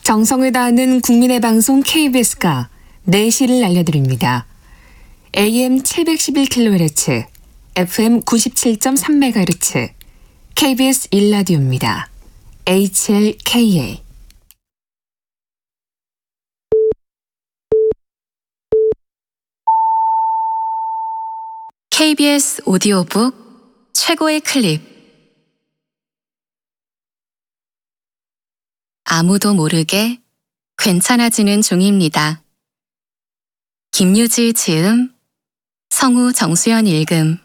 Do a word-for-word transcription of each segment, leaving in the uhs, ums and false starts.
정성을 다하는 국민의 방송 케이비에스가 네 시를 알려드립니다. 에이엠 칠백십일 킬로헤르츠, 에프엠 구십칠 점 삼 메가헤르츠, 케이비에스 일 라디오입니다. 에이치엘케이에이. 케이비에스 오디오북 최고의 클립. 아무도 모르게 괜찮아지는 중입니다. 김유지 지음, 성우 정수연 읽음.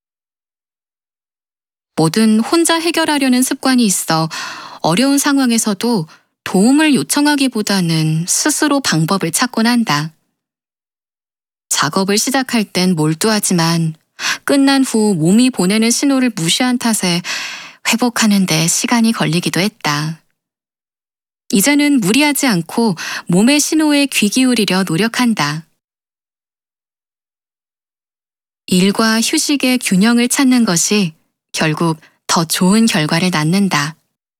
뭐든 혼자 해결하려는 습관이 있어 어려운 상황에서도 도움을 요청하기보다는 스스로 방법을 찾곤 한다. 작업을 시작할 땐 몰두하지만 끝난 후 몸이 보내는 신호를 무시한 탓에 회복하는 데 시간이 걸리기도 했다. 이제는 무리하지 않고 몸의 신호에 귀 기울이려 노력한다. 일과 휴식의 균형을 찾는 것이 결국 더 좋은 결과를 낳는다.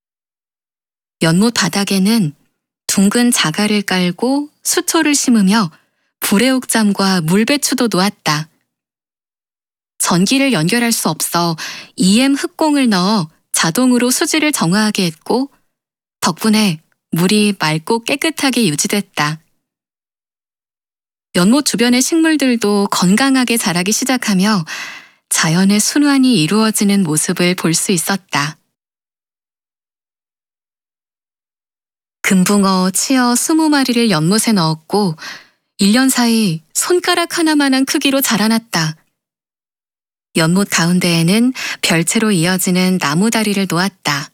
연못 바닥에는 둥근 자갈을 깔고 수초를 심으며 불애옥잠과 물배추도 놓았다. 전기를 연결할 수 없어 이엠 흑공을 넣어 자동으로 수질을 정화하게 했고 덕분에 물이 맑고 깨끗하게 유지됐다. 연못 주변의 식물들도 건강하게 자라기 시작하며 자연의 순환이 이루어지는 모습을 볼 수 있었다. 금붕어, 치어 스무 마리를 연못에 넣었고 일 년 사이 손가락 하나만한 크기로 자라났다. 연못 가운데에는 별채로 이어지는 나무 다리를 놓았다.